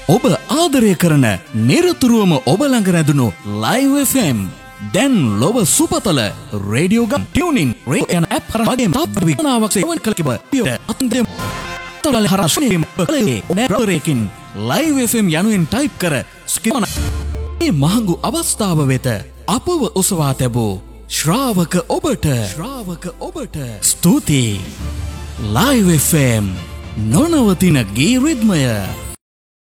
ඔබ ආදරය කරන නිරතුරුවම ඔබ ළඟ රැඳුණු Live FM දැන් ලොව සුපතල රේඩියෝ ගම් ටියුනින් රේඩියෝ යන ඇප් හරහා වගේම තාප්පර විකනාවක් සේවන කළ කිව අතන්දෙම තවල හරහා බලේ නැරරේකින් Live FM යනුවෙන් ටයිප් කර ස්කිමන මේ මහඟු අවස්ථාව වෙත අපව ඔසවා තැබූ ශ්‍රාවක ඔබට ස්තුතියි. Live FM නොනවතින ගී රිද්මය